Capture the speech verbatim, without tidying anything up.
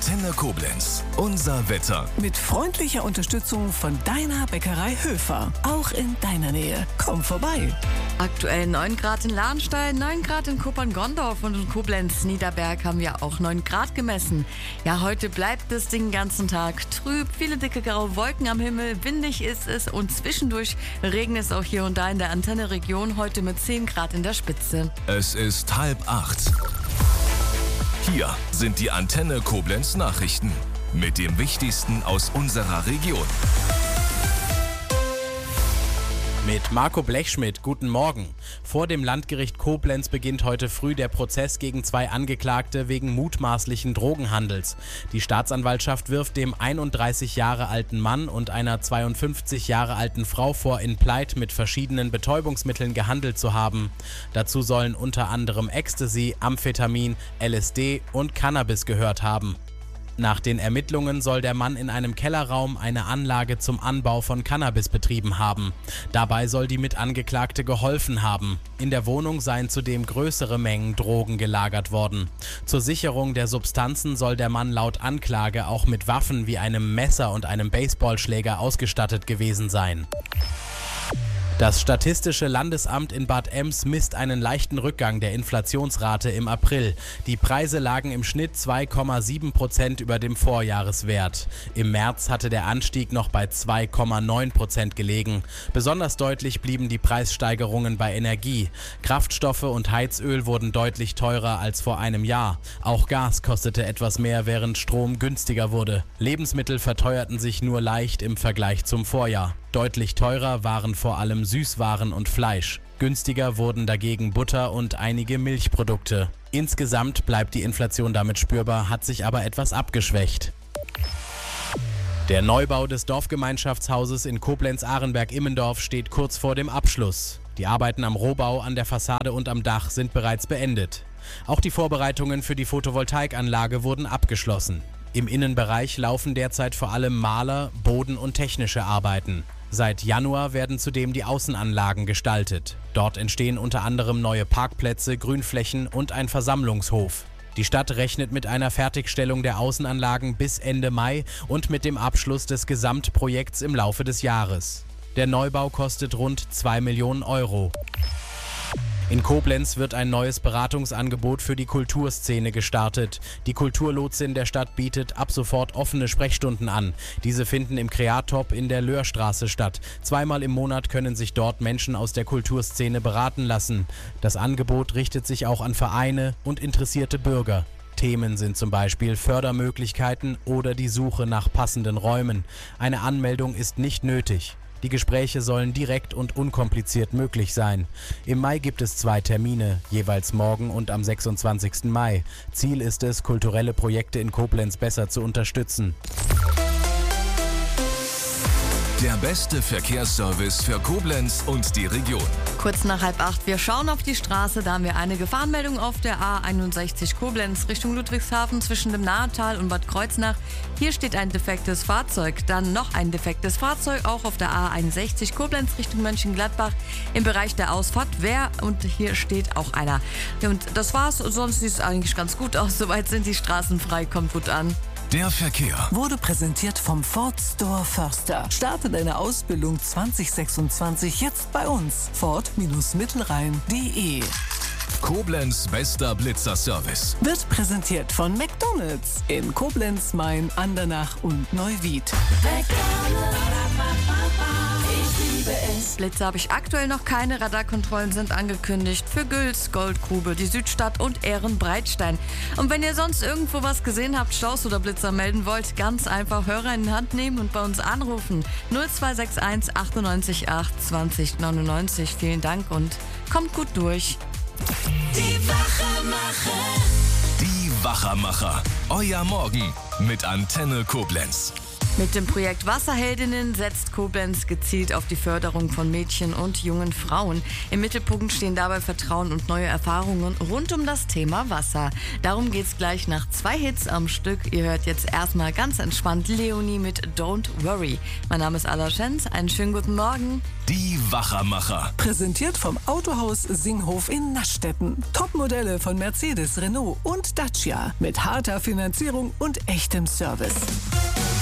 Antenne Koblenz. Unser Wetter. Mit freundlicher Unterstützung von deiner Bäckerei Höfer. Auch in deiner Nähe. Komm vorbei. Aktuell neun Grad in Lahnstein, neun Grad in Kuppern-Gondorf und in Koblenz-Niederberg haben wir auch neun Grad gemessen. Ja, heute bleibt es den ganzen Tag trüb, viele dicke graue Wolken am Himmel, windig ist es und zwischendurch regnet es auch hier und da in der Antenne-Region, heute mit zehn Grad in der Spitze. Es ist halb acht. Hier sind die Antenne Koblenz Nachrichten mit dem Wichtigsten aus unserer Region. Mit Marco Blechschmidt, guten Morgen. Vor dem Landgericht Koblenz beginnt heute früh der Prozess gegen zwei Angeklagte wegen mutmaßlichen Drogenhandels. Die Staatsanwaltschaft wirft dem einunddreißig Jahre alten Mann und einer zweiundfünfzig Jahre alten Frau vor, in Pleit mit verschiedenen Betäubungsmitteln gehandelt zu haben. Dazu sollen unter anderem Ecstasy, Amphetamin, L S D und Cannabis gehört haben. Nach den Ermittlungen soll der Mann in einem Kellerraum eine Anlage zum Anbau von Cannabis betrieben haben. Dabei soll die Mitangeklagte geholfen haben. In der Wohnung seien zudem größere Mengen Drogen gelagert worden. Zur Sicherung der Substanzen soll der Mann laut Anklage auch mit Waffen wie einem Messer und einem Baseballschläger ausgestattet gewesen sein. Das Statistische Landesamt in Bad Ems misst einen leichten Rückgang der Inflationsrate im April. Die Preise lagen im Schnitt zwei Komma sieben Prozent über dem Vorjahreswert. Im März hatte der Anstieg noch bei zwei Komma neun Prozent gelegen. Besonders deutlich blieben die Preissteigerungen bei Energie. Kraftstoffe und Heizöl wurden deutlich teurer als vor einem Jahr. Auch Gas kostete etwas mehr, während Strom günstiger wurde. Lebensmittel verteuerten sich nur leicht im Vergleich zum Vorjahr. Deutlich teurer waren vor allem Süßwaren und Fleisch. Günstiger wurden dagegen Butter und einige Milchprodukte. Insgesamt bleibt die Inflation damit spürbar, hat sich aber etwas abgeschwächt. Der Neubau des Dorfgemeinschaftshauses in Koblenz-Arenberg-Immendorf steht kurz vor dem Abschluss. Die Arbeiten am Rohbau, an der Fassade und am Dach sind bereits beendet. Auch die Vorbereitungen für die Photovoltaikanlage wurden abgeschlossen. Im Innenbereich laufen derzeit vor allem Maler-, Boden- und technische Arbeiten. Seit Januar werden zudem die Außenanlagen gestaltet. Dort entstehen unter anderem neue Parkplätze, Grünflächen und ein Versammlungshof. Die Stadt rechnet mit einer Fertigstellung der Außenanlagen bis Ende Mai und mit dem Abschluss des Gesamtprojekts im Laufe des Jahres. Der Neubau kostet rund zwei Millionen Euro. In Koblenz wird ein neues Beratungsangebot für die Kulturszene gestartet. Die Kulturlotsin der Stadt bietet ab sofort offene Sprechstunden an. Diese finden im Kreatop in der Löhrstraße statt. Zweimal im Monat können sich dort Menschen aus der Kulturszene beraten lassen. Das Angebot richtet sich auch an Vereine und interessierte Bürger. Themen sind zum Beispiel Fördermöglichkeiten oder die Suche nach passenden Räumen. Eine Anmeldung ist nicht nötig. Die Gespräche sollen direkt und unkompliziert möglich sein. Im Mai gibt es zwei Termine, jeweils morgen und am sechsundzwanzigsten Mai. Ziel ist es, kulturelle Projekte in Koblenz besser zu unterstützen. Der beste Verkehrsservice für Koblenz und die Region. Kurz nach halb acht, wir schauen auf die Straße, da haben wir eine Gefahrenmeldung auf der A einundsechzig Koblenz Richtung Ludwigshafen zwischen dem Nahetal und Bad Kreuznach. Hier steht ein defektes Fahrzeug, dann noch ein defektes Fahrzeug, auch auf der A einundsechzig Koblenz Richtung Mönchengladbach im Bereich der Ausfahrt Wehr und hier steht auch einer. Und das war's, sonst sieht es eigentlich ganz gut aus, soweit sind die Straßen frei, kommt gut an. Der Verkehr Wurde präsentiert vom Ford Store Förster. Starte deine Ausbildung zwanzig sechsundzwanzig jetzt bei uns. Ford Mittelrhein punkt de. Koblenz bester Blitzerservice. Wird präsentiert von McDonald's in Koblenz, Main, Andernach und Neuwied. Blitze habe ich aktuell noch keine. Radarkontrollen sind angekündigt für Güls, Goldgrube, die Südstadt und Ehrenbreitstein. Und wenn ihr sonst irgendwo was gesehen habt, Staus oder Blitzer melden wollt, ganz einfach Hörer in die Hand nehmen und bei uns anrufen. null zwei sechs eins achtundneunzig acht zwanzig neunundneunzig. Vielen Dank und kommt gut durch. Die Wachermacher. Die Wachermacher. Euer Morgen mit Antenne Koblenz. Mit dem Projekt Wasserheldinnen setzt Koblenz gezielt auf die Förderung von Mädchen und jungen Frauen. Im Mittelpunkt stehen dabei Vertrauen und neue Erfahrungen rund um das Thema Wasser. Darum geht's gleich nach zwei Hits am Stück. Ihr hört jetzt erstmal ganz entspannt Leonie mit Don't Worry. Mein Name ist Ala Schenz. Einen schönen guten Morgen. Die Wachermacher. Präsentiert vom Autohaus Singhof in Naschstetten. Topmodelle von Mercedes, Renault und Dacia. Mit harter Finanzierung und echtem Service.